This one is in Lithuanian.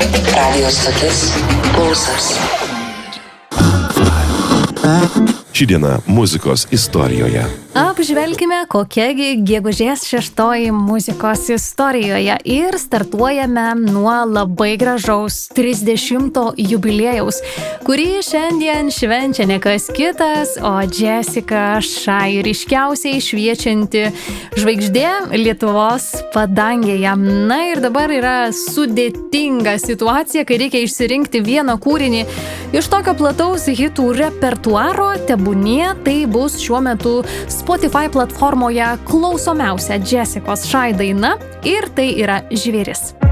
Radio stotis Pulsas. Ši diena muzikos istorijoje. Apžvelkime, kokiagi gegužės 6 muzikos istorijoje ir startuojame nuo labai gražaus 30 jubiliejaus, kurį šiandien švenčia ne kas kitas, o Jessica Shy, ryškiausiai šviečianti žvaigždė Lietuvos padangėje. Na ir dabar yra sudėtinga situacija, kai reikia išsirinkti vieną kūrinį iš tokio plataus hitų repertuaro, tebūnie tai bus šiuo metu Spotify platformoje klausomiausia Jessicos Shy daina ir tai yra Žvėris.